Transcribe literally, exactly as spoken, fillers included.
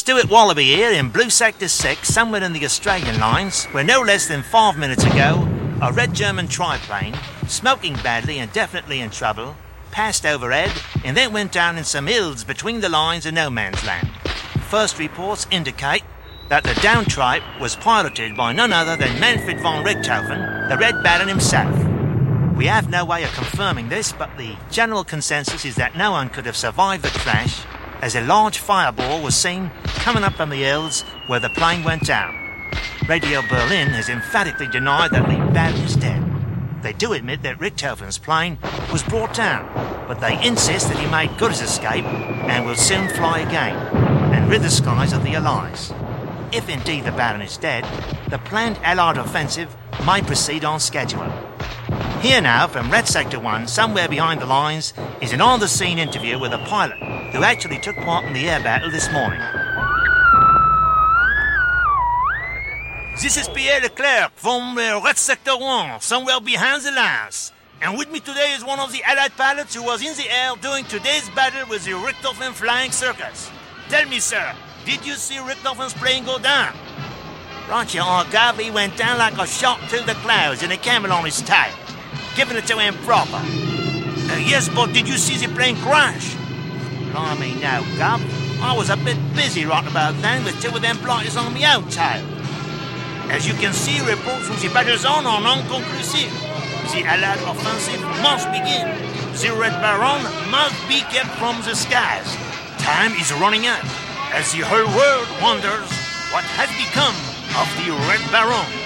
Stuart Wallaby here in Blue Sector six, somewhere in the Australian lines, where no less than five minutes ago, a red German triplane, smoking badly and definitely in trouble, passed overhead and then went down in some hills between the lines in no man's land. First reports indicate that the down tripe was piloted by none other than Manfred von Richthofen, the Red Baron himself. We have no way of confirming this, but the general consensus is that no one could have survived the crash, as a large fireball was seen coming up from the hills where the plane went down. Radio Berlin has emphatically denied that the Baron is dead. They do admit that Richthofen's plane was brought down, but they insist that he made good his escape and will soon fly again and rid the skies of the Allies. If indeed the Baron is dead, the planned Allied offensive may proceed on schedule. Here now, from Red Sector one, somewhere behind the lines, is an on-the-scene interview with a pilot who actually took part in the air battle this morning. This is Pierre Leclerc from uh, Red Sector one, somewhere behind the lines. And with me today is one of the Allied pilots who was in the air during today's battle with the Richthofen Flying Circus. Tell me, sir, did you see Richthofen's plane go down? Right, you are, Gov. He went down like a shot through the clouds and a camel on his tail. Giving it to him proper. Uh, yes, but did you see the plane crash? Blimey, no, Gov. I was a bit busy right about then with two of them blighters on my own tail. As you can see, reports from the battle zone are non-conclusive. The Allied offensive must begin. The Red Baron must be kept from the skies. Time is running out, as the whole world wonders what has become of the Red Baron.